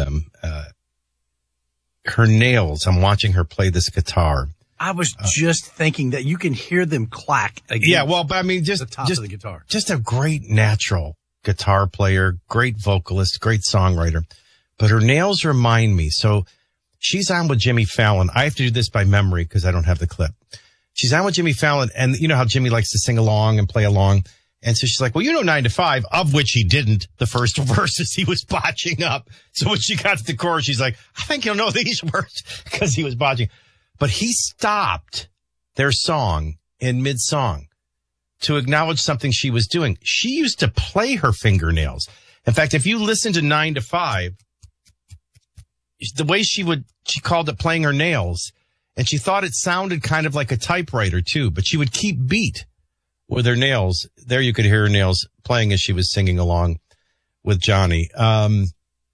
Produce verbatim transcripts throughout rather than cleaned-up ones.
them. Uh, her nails, I'm watching her play this guitar. I was uh, just thinking that you can hear them clack against yeah, well, but I mean, just, the top just, of the guitar. Just a great natural guitar player, great vocalist, great songwriter. But her nails remind me. So she's on with Jimmy Fallon. I have to do this by memory because I don't have the clip. She's on with Jimmy Fallon, and you know how Jimmy likes to sing along and play along. And so she's like, well, you know, nine to five, of which he didn't. The first verses he was botching up. So when she got to the chorus, she's like, I think you'll know these words because he was botching. But he stopped their song in mid-song to acknowledge something she was doing. She used to play her fingernails. In fact, if you listen to nine to five, the way she would, she called it playing her nails. And she thought it sounded kind of like a typewriter, too. But she would keep beat with her nails. There you could hear her nails playing as she was singing along with Johnny. Um,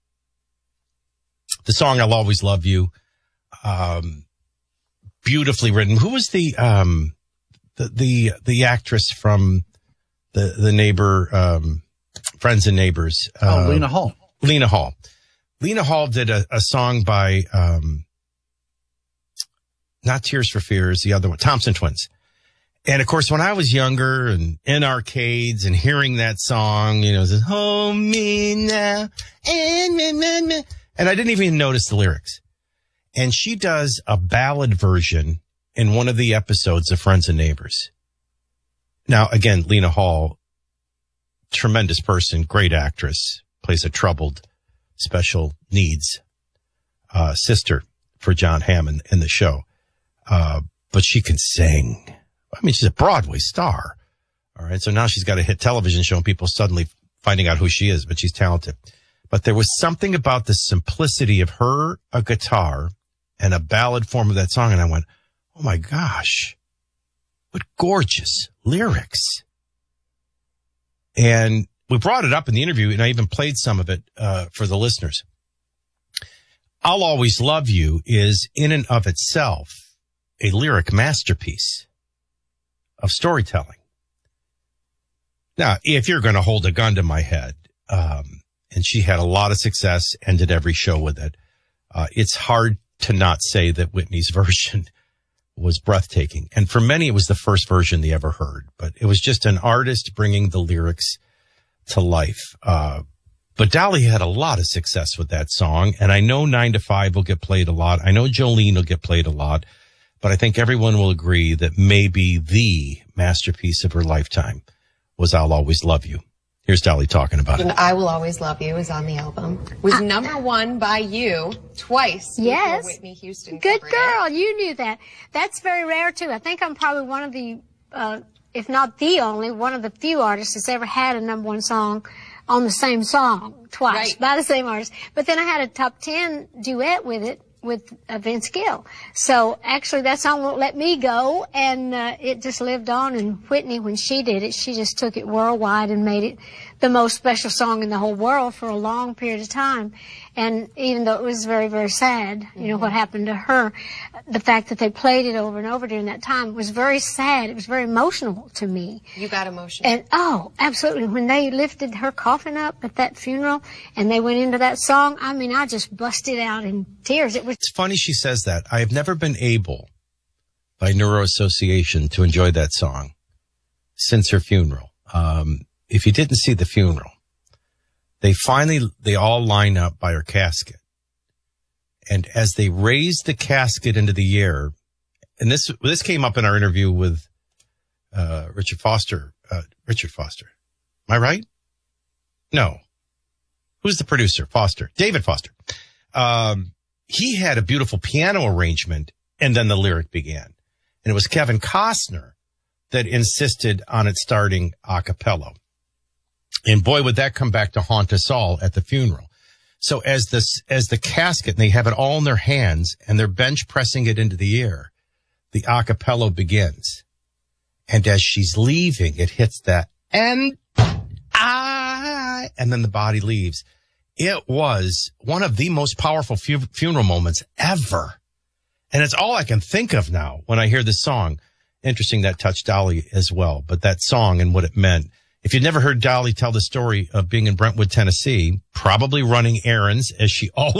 the song, I'll Always Love You, um, beautifully written. Who was the um, the the, the actress from the, the neighbor, um, Friends and Neighbors? Oh, uh, Lena Hall. Lena Hall. Lena Hall did a, a song by... Um, not Tears for Fears, the other one, Thompson Twins. And of course, when I was younger and in arcades and hearing that song, you know, it says, hold me now. And I didn't even notice the lyrics. And she does a ballad version in one of the episodes of Friends and Neighbors. Now, again, Lena Hall, tremendous person, great actress, plays a troubled special needs uh, sister for John Hammond in the show. Uh, but she can sing. I mean, she's a Broadway star. All right. So now she's got a hit television show and people suddenly finding out who she is, but she's talented. But there was something about the simplicity of her, a guitar, and a ballad form of that song. And I went, oh my gosh, what gorgeous lyrics. And we brought it up in the interview and I even played some of it, uh, for the listeners. I'll Always Love You is in and of itself a lyric masterpiece of storytelling. Now, if you're going to hold a gun to my head, um, and she had a lot of success, ended every show with it, uh, it's hard to not say that Whitney's version was breathtaking. And for many, it was the first version they ever heard, but it was just an artist bringing the lyrics to life. Uh, but Dolly had a lot of success with that song, and I know nine to five will get played a lot. I know Jolene will get played a lot. But I think everyone will agree that maybe the masterpiece of her lifetime was I'll Always Love You. Here's Dolly talking about and it. I Will Always Love You is on the album. Was uh, number one by you twice. Yes. Whitney Houston. Good girl. It. You knew that. That's very rare, too. I think I'm probably one of the, uh, if not the only, one of the few artists that's ever had a number one song on the same song twice right. by the same artist. But then I had a top ten duet with it. with uh, Vince Gill. So actually that song won't let me go, and uh, it just lived on. And Whitney, when she did it, she just took it worldwide and made it the most special song in the whole world for a long period of time. And even though it was very, very sad, you know, mm-hmm. what happened to her, the fact that they played it over and over during that time was very sad. It was very emotional to me. You got emotional. And, oh, absolutely. When they lifted her coffin up at that funeral and they went into that song, I mean, I just busted out in tears. It was. It's funny she says that. I have never been able, by neuroassociation, to enjoy that song since her funeral. Um, if you didn't see the funeral, they finally, they all line up by her casket. And as they raised the casket into the air, and this, this came up in our interview with, uh, Richard Foster, uh, Richard Foster. Am I right? No. Who's the producer? Foster. David Foster. Um, he had a beautiful piano arrangement, and then the lyric began. And it was Kevin Costner that insisted on it starting a cappella. And boy, would that come back to haunt us all at the funeral. So as this, as the casket, and they have it all in their hands, and they're bench pressing it into the air, the a cappella begins. And as she's leaving, it hits that, and I, and then the body leaves. It was one of the most powerful fu- funeral moments ever. And it's all I can think of now when I hear this song. Interesting that touched Dolly as well, but that song and what it meant. If you'd never heard Dolly tell the story of being in Brentwood, Tennessee, probably running errands as she always